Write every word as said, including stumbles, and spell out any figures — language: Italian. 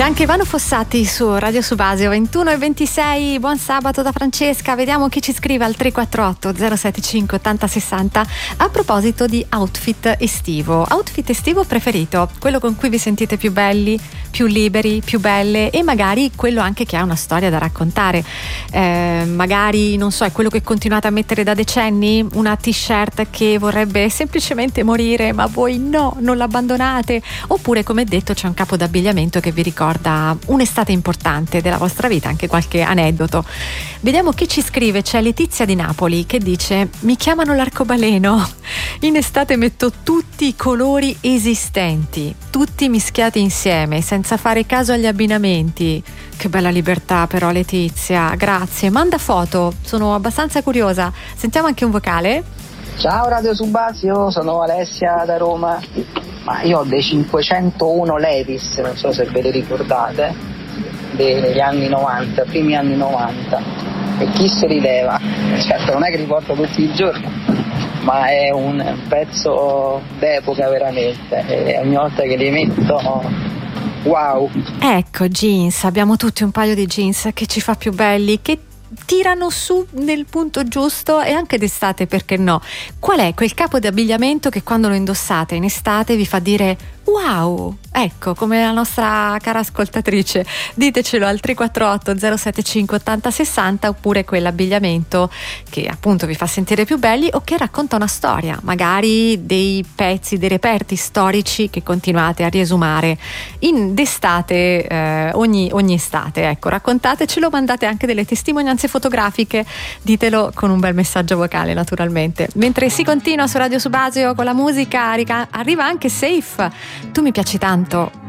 C'è anche Ivano Fossati su Radio Subasio. Ventuno e ventisei. Buon sabato da Francesca. Vediamo chi ci scrive al tre quattro otto zero sette cinque otto zero sei zero a proposito di outfit estivo. Outfit estivo preferito, quello con cui vi sentite più belli, più liberi, più belle, e magari quello anche che ha una storia da raccontare. Eh, magari, non so, è quello che continuate a mettere da decenni, una t-shirt che vorrebbe semplicemente morire ma voi no, non l'abbandonate. Oppure, come detto, c'è un capo d'abbigliamento che vi ricorda un'estate importante della vostra vita, anche qualche aneddoto. Vediamo chi ci scrive. C'è Letizia di Napoli che dice: mi chiamano l'arcobaleno, in estate metto tutti i colori esistenti, tutti mischiati insieme senza fare caso agli abbinamenti. Che bella libertà però, Letizia, grazie. Manda foto, sono abbastanza curiosa. Sentiamo anche un vocale. Ciao Radio Subasio, sono Alessia da Roma. Ma io ho dei cinquecentouno Levi's, non so se ve li ricordate, degli anni novanta, primi anni novanta, e chi se li leva? Certo, non è che li porto tutti i giorni, ma è un pezzo d'epoca veramente, e ogni volta che li metto, wow! Ecco, jeans, abbiamo tutti un paio di jeans che ci fa più belli, che tirano su nel punto giusto, e anche d'estate, perché no? Qual è quel capo di abbigliamento che quando lo indossate in estate vi fa dire wow? Ecco, come la nostra cara ascoltatrice, ditecelo al tre quattro otto zero sette cinque otto zero sei zero, oppure quell'abbigliamento che appunto vi fa sentire più belli o che racconta una storia, magari dei pezzi, dei reperti storici che continuate a riesumare in d'estate, eh, ogni, ogni estate. Ecco, raccontatecelo, mandate anche delle testimonianze fotografiche, ditelo con un bel messaggio vocale naturalmente. Mentre si continua su Radio Subasio con la musica, arriva anche Safe. Tu mi piaci tanto.